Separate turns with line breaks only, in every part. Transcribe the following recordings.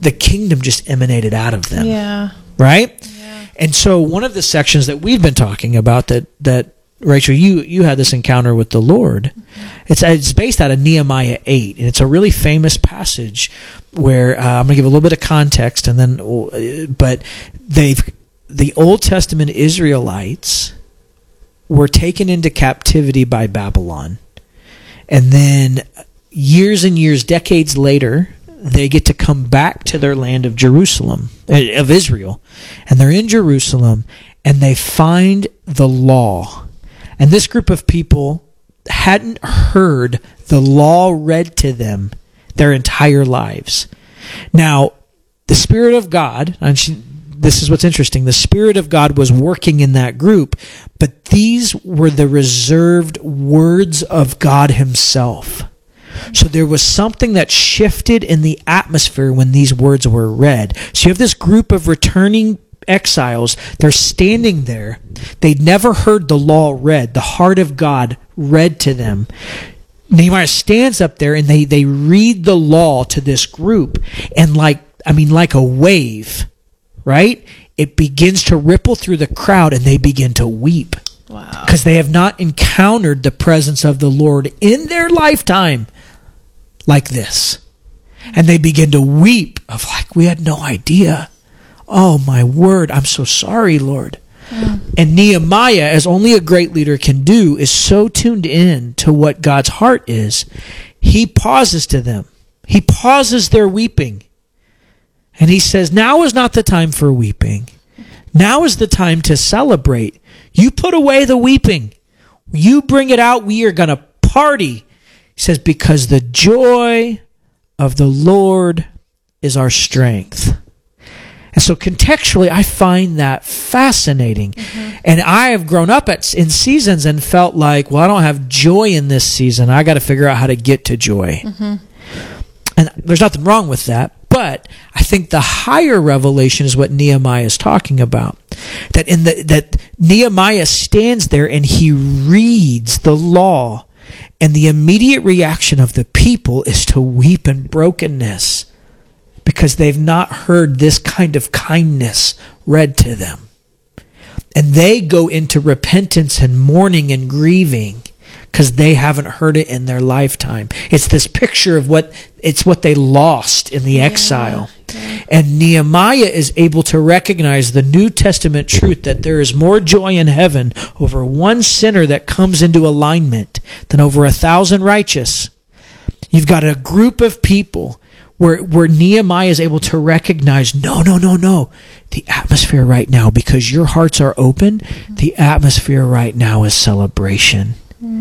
the kingdom just emanated out of them.
Yeah.
Right?
Yeah.
And so one of the sections that we've been talking about that Rachel, you had this encounter with the Lord. It's based out of Nehemiah 8, and it's a really famous passage where I'm going to give a little bit of context, and then, but the Old Testament Israelites were taken into captivity by Babylon, and then years and years, decades later, they get to come back to their land of Jerusalem, of Israel, and they're in Jerusalem, and they find the law. And this group of people hadn't heard the law read to them their entire lives. Now, the Spirit of God, and this is what's interesting, the Spirit of God was working in that group, but these were the reserved words of God Himself. So there was something that shifted in the atmosphere when these words were read. So you have this group of returning exiles. They're standing there. They'd never heard the law read, the heart of God read to them. Nehemiah stands up there and they read the law to this group, and like a wave, right? It begins to ripple through the crowd and they begin to weep.
Wow.
Because they have not encountered the presence of the Lord in their lifetime like this. And they begin to weep of like, we had no idea. Oh my word, I'm so sorry, Lord. Yeah. And Nehemiah, as only a great leader can do, is so tuned in to what God's heart is. He pauses to them. He pauses their weeping. And he says, now is not the time for weeping. Now is the time to celebrate. You put away the weeping. You bring it out. We are going to party. He says, because the joy of the Lord is our strength. And so contextually, I find that fascinating. Mm-hmm. And I have grown up in seasons and felt like, well, I don't have joy in this season. I got to figure out how to get to joy. Mm-hmm. And there's nothing wrong with that. But I think the higher revelation is what Nehemiah is talking about. That Nehemiah stands there and he reads the law, and the immediate reaction of the people is to weep in brokenness because they've not heard this kind of kindness read to them. And they go into repentance and mourning and grieving because they haven't heard it in their lifetime. It's this picture of what they lost in the exile. Yeah. And Nehemiah is able to recognize the New Testament truth that there is more joy in heaven over one sinner that comes into alignment than over 1,000 righteous. You've got a group of people where Nehemiah is able to recognize, no. The atmosphere right now, because your hearts are open, the atmosphere right now is celebration.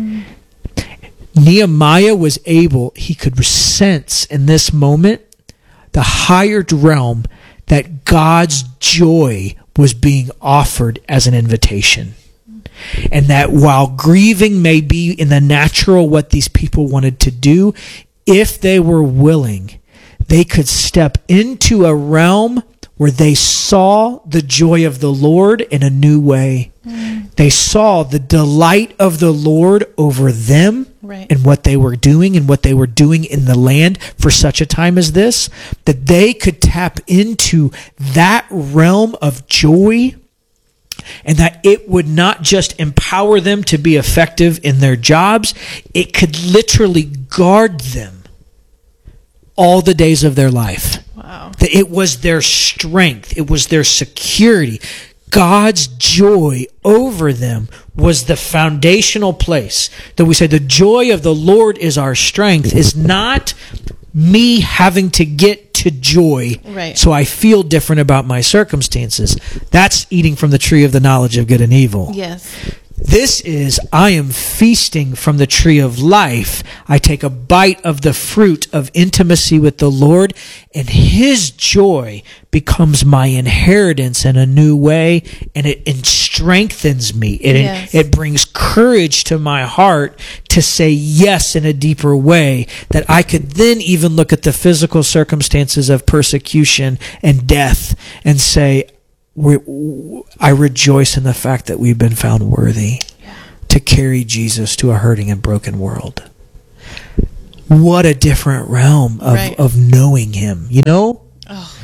Nehemiah was able, he could sense in this moment the higher realm that God's joy was being offered as an invitation. And that while grieving may be in the natural what these people wanted to do, if they were willing, they could step into a realm where they saw the joy of the Lord in a new way. They saw the delight of the Lord over them, right, and what they were doing and what they were doing in the land for such a time as this, that they could tap into that realm of joy, and that it would not just empower them to be effective in their jobs, it could literally guard them all the days of their life.
Wow.
That it was their strength. It was their security. God's joy over them was the foundational place that we say the joy of the Lord is our strength is not me having to get to joy,
right,
so I feel different about my circumstances. That's eating from the tree of the knowledge of good and evil.
Yes.
This is, I am feasting from the tree of life. I take a bite of the fruit of intimacy with the Lord, and His joy becomes my inheritance in a new way, and it strengthens me. It brings courage to my heart to say yes in a deeper way, that I could then even look at the physical circumstances of persecution and death and say, I rejoice in the fact that we've been found worthy to carry Jesus to a hurting and broken world. What a different realm of knowing Him, you know?
Oh,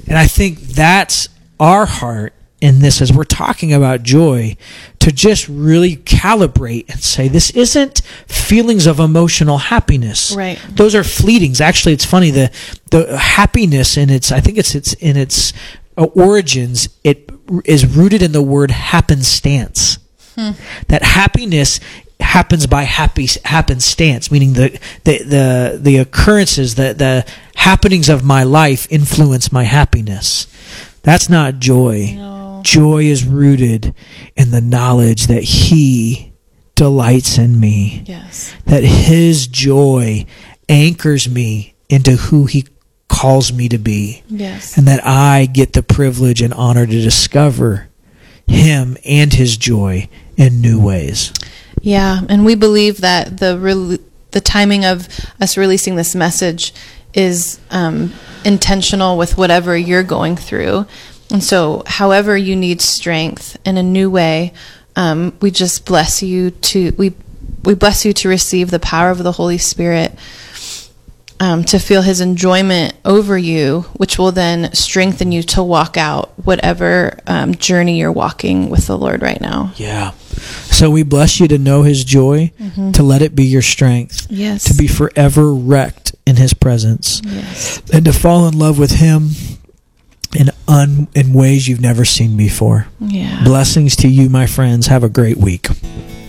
And I think that's our heart in this, as we're talking about joy, to just really calibrate and say, this isn't feelings of emotional happiness.
Right.
Those are fleetings. Actually, it's funny, the happiness in its, I think it's in its origins, it is rooted in the word happenstance. That happiness happens by happenstance, meaning the occurrences, the happenings of my life influence my happiness. That's not joy.
No.
Joy is rooted in the knowledge that He delights in me.
Yes.
That His joy anchors me into who He calls me to be.
Yes.
And that I get the privilege and honor to discover Him and His joy in new ways.
Yeah, and we believe that the timing of us releasing this message is intentional with whatever you're going through. And so however you need strength in a new way, we just bless you to we bless you to receive the power of the Holy Spirit, to feel His enjoyment over you, which will then strengthen you to walk out whatever journey you're walking with the Lord right now.
Yeah. So we bless you to know His joy, to let it be your strength,
Yes.
to be forever wrecked in His presence,
Yes.
and to fall in love with Him in ways you've never seen before.
Yeah.
Blessings to you, my friends. Have a great week.